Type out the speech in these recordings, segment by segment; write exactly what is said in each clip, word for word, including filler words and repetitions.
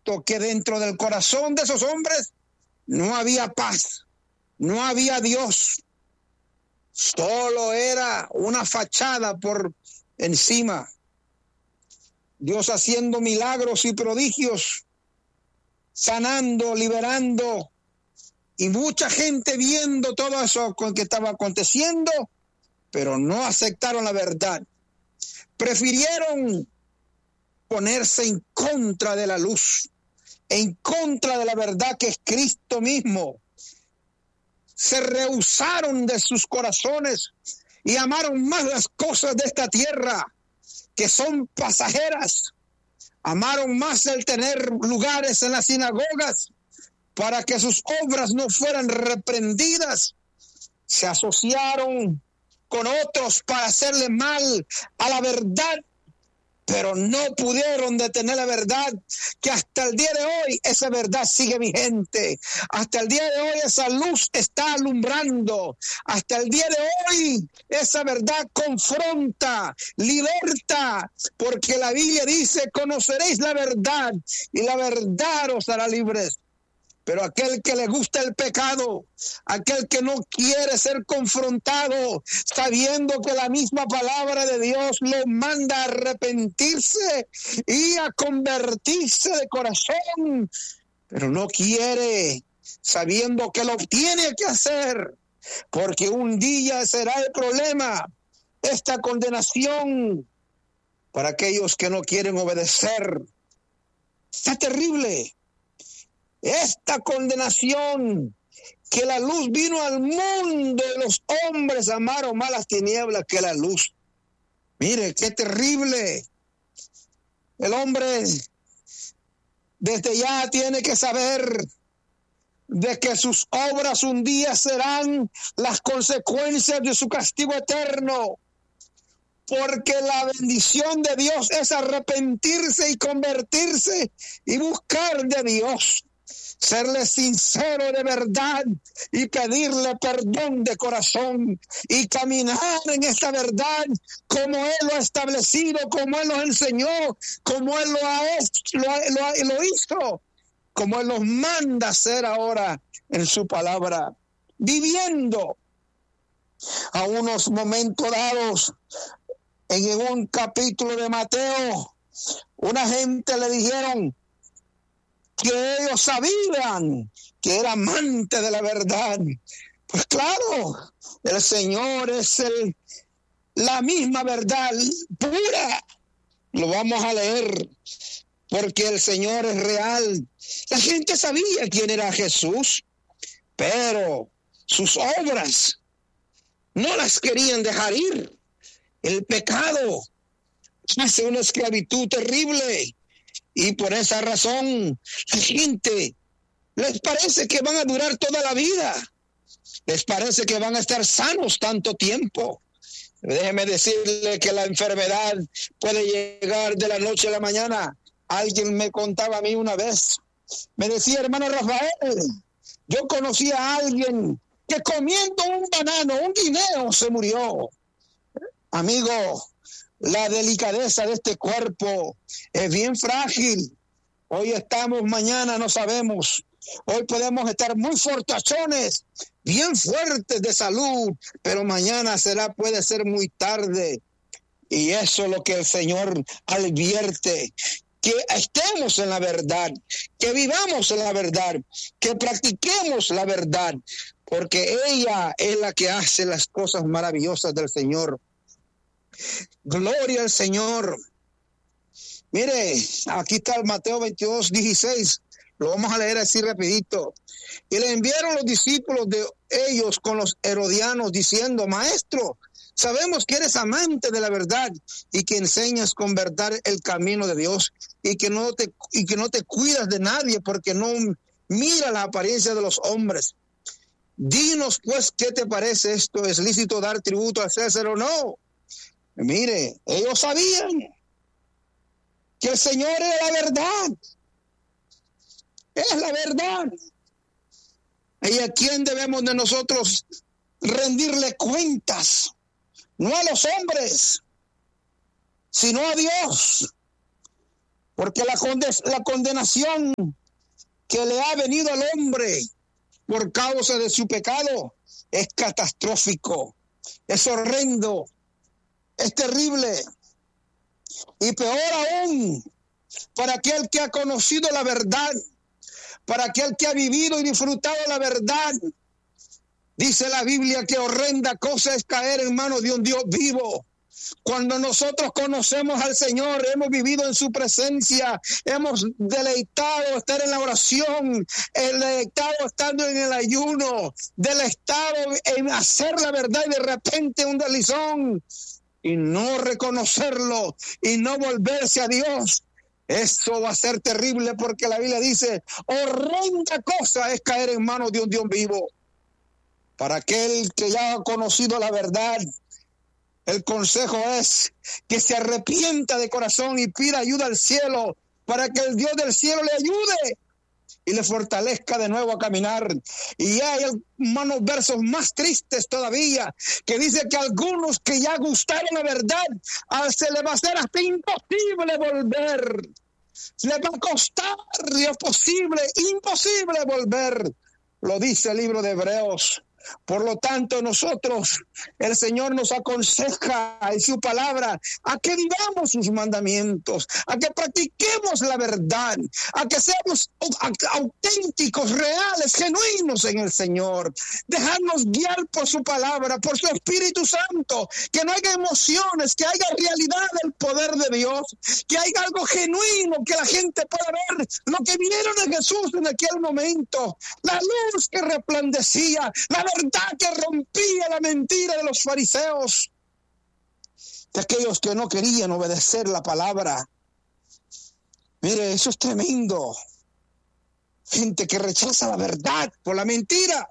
visto que dentro del corazón de esos hombres no había paz, no había Dios. Solo era una fachada por encima. Dios haciendo milagros y prodigios, sanando, liberando, y mucha gente viendo todo eso que estaba aconteciendo, pero no aceptaron la verdad. Prefirieron ponerse en contra de la luz, en contra de la verdad que es Cristo mismo. Se rehusaron de sus corazones y amaron más las cosas de esta tierra, que son pasajeras. Amaron más el tener lugares en las sinagogas para que sus obras no fueran reprendidas. Se asociaron con otros para hacerle mal a la verdad, pero no pudieron detener la verdad, que hasta el día de hoy esa verdad sigue vigente. Hasta el día de hoy esa luz está alumbrando. Hasta el día de hoy esa verdad confronta, liberta, porque la Biblia dice: conoceréis la verdad y la verdad os hará libres. Pero aquel que le gusta el pecado, aquel que no quiere ser confrontado, sabiendo que la misma palabra de Dios lo manda a arrepentirse y a convertirse de corazón, pero no quiere, sabiendo que lo tiene que hacer, porque un día será el problema, esta condenación para aquellos que no quieren obedecer. Está terrible. Esta condenación, que la luz vino al mundo y los hombres amaron más las tinieblas que la luz. Mire, qué terrible. El hombre desde ya tiene que saber de que sus obras un día serán las consecuencias de su castigo eterno. Porque la bendición de Dios es arrepentirse y convertirse y buscar de Dios. Serle sincero de verdad y pedirle perdón de corazón y caminar en esta verdad como Él lo ha establecido, como Él nos enseñó, como Él lo, ha hecho, lo, ha, lo, ha, lo hizo, como Él nos manda hacer ahora en su palabra, viviendo a unos momentos dados. En un capítulo de Mateo, una gente le dijeron que ellos sabían que era amante de la verdad. Pues claro, el Señor es el, la misma verdad pura. Lo vamos a leer, porque el Señor es real. La gente sabía quién era Jesús, pero sus obras no las querían dejar ir. El pecado hace una esclavitud terrible. Y por esa razón, la gente les parece que van a durar toda la vida. Les parece que van a estar sanos tanto tiempo. Déjeme decirle que la enfermedad puede llegar de la noche a la mañana. Alguien me contaba a mí una vez. Me decía: hermano Rafael, yo conocí a alguien que comiendo un banano, un guineo, se murió. Amigo, la delicadeza de este cuerpo es bien frágil. Hoy estamos, mañana no sabemos. Hoy podemos estar muy fortachones, bien fuertes de salud, pero mañana será, puede ser muy tarde. Y eso es lo que el Señor advierte, que estemos en la verdad, que vivamos en la verdad, que practiquemos la verdad, porque ella es la que hace las cosas maravillosas del Señor. Gloria al Señor. Mire, aquí está el Mateo veintidós, dieciséis. Lo vamos a leer así rapidito. Y le enviaron los discípulos de ellos con los herodianos diciendo: Maestro, sabemos que eres amante de la verdad y que enseñas con verdad el camino de Dios y que no te, y que no te cuidas de nadie porque no mira la apariencia de los hombres. Dinos pues, ¿qué te parece esto? ¿Es lícito dar tributo a César o no? Mire, ellos sabían que el Señor era la verdad. Es la verdad. ¿Y a quién debemos de nosotros rendirle cuentas? No a los hombres, sino a Dios. Porque la, condes- la condenación que le ha venido al hombre por causa de su pecado es catastrófico, es horrendo, es terrible. Y peor aún, para aquel que ha conocido la verdad, para aquel que ha vivido y disfrutado la verdad, dice la Biblia que horrenda cosa es caer en manos de un Dios vivo. Cuando nosotros conocemos al Señor, hemos vivido en su presencia, hemos deleitado estar en la oración, deleitado estando en el ayuno, deleitado en hacer la verdad y de repente un deslizón y no reconocerlo y no volverse a Dios. Eso va a ser terrible porque la Biblia dice, horrenda cosa es caer en manos de un Dios vivo. Para aquel que ya ha conocido la verdad, el consejo es que se arrepienta de corazón y pida ayuda al cielo para que el Dios del cielo le ayude y le fortalezca de nuevo a caminar. Y hay, hermanos, versos más tristes todavía, que dice que algunos que ya gustaron la verdad, se le va a hacer hasta imposible volver. Le va a costar, es posible, imposible volver. Lo dice el libro de Hebreos. Por lo tanto, nosotros, el Señor nos aconseja en su palabra a que vivamos sus mandamientos, a que practiquemos la verdad, a que seamos auténticos, reales, genuinos en el Señor. Dejarnos guiar por su palabra, por su Espíritu Santo, que no haya emociones, que haya realidad del poder de Dios, que haya algo genuino, que la gente pueda ver lo que vieron en Jesús en aquel momento, la luz que resplandecía, la verdad que rompía la mentira de los fariseos, de aquellos que no querían obedecer la palabra. Mire, eso es tremendo. Gente que rechaza la verdad por la mentira.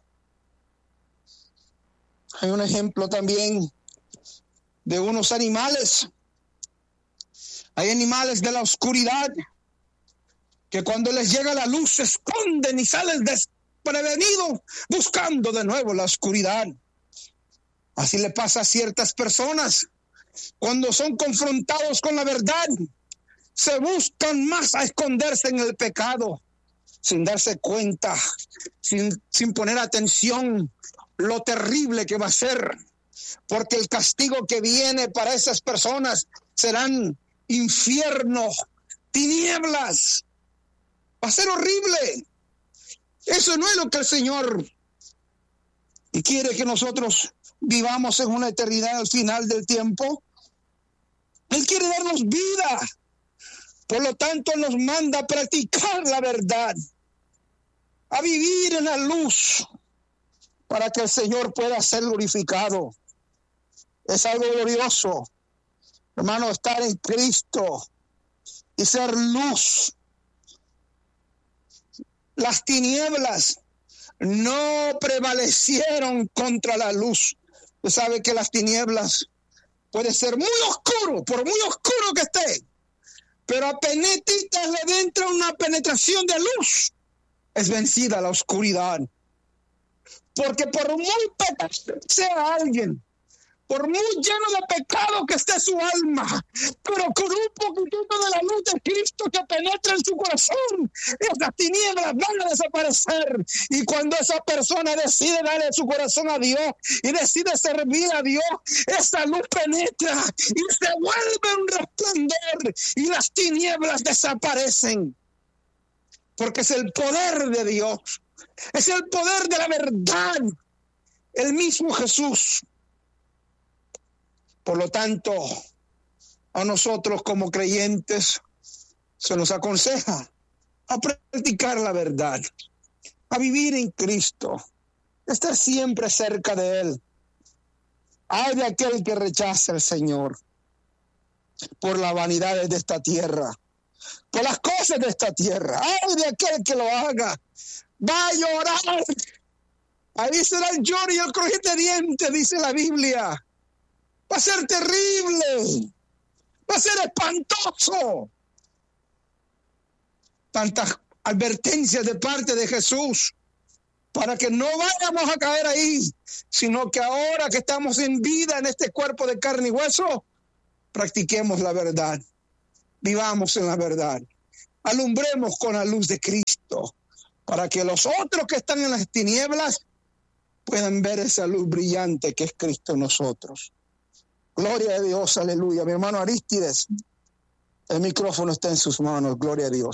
Hay un ejemplo también de unos animales. Hay animales de la oscuridad que cuando les llega la luz se esconden y salen des prevenido, buscando de nuevo la oscuridad. Así le pasa a ciertas personas. Cuando son confrontados con la verdad, se buscan más a esconderse en el pecado, sin darse cuenta, sin, sin poner atención lo terrible que va a ser, porque el castigo que viene para esas personas serán infierno, tinieblas. Va a ser horrible. Eso no es lo que el Señor quiere que nosotros vivamos en una eternidad al final del tiempo. Él quiere darnos vida. Por lo tanto, nos manda a practicar la verdad, a vivir en la luz, para que el Señor pueda ser glorificado. Es algo glorioso, hermano, estar en Cristo y ser luz. Las tinieblas no prevalecieron contra la luz. Usted sabe que las tinieblas puede ser muy oscuro, por muy oscuro que esté, pero apenas le entra una penetración de luz, es vencida la oscuridad. Porque por muy pecado sea alguien, por muy lleno de pecado que esté su alma, pero con un poquitito de la luz de Cristo que penetra en su corazón, esas tinieblas van a desaparecer. Y cuando esa persona decide darle su corazón a Dios y decide servir a Dios, esa luz penetra y se vuelve un resplandor y las tinieblas desaparecen. Porque es el poder de Dios, es el poder de la verdad, el mismo Jesús. Por lo tanto, a nosotros como creyentes se nos aconseja a practicar la verdad, a vivir en Cristo, estar siempre cerca de Él. Ay de aquel que rechaza al Señor por las vanidades de esta tierra, por las cosas de esta tierra. Ay de aquel que lo haga, va a llorar. Ahí será el lloro y el crujir de dientes, dice la Biblia. Va a ser terrible, va a ser espantoso. Tantas advertencias de parte de Jesús para que no vayamos a caer ahí, sino que ahora que estamos en vida en este cuerpo de carne y hueso, practiquemos la verdad, vivamos en la verdad. alumbremos con la luz de Cristo, para que los otros que están en las tinieblas puedan ver esa luz brillante que es Cristo en nosotros. Gloria a Dios, aleluya. Mi hermano Arístides, el micrófono está en sus manos, gloria a Dios.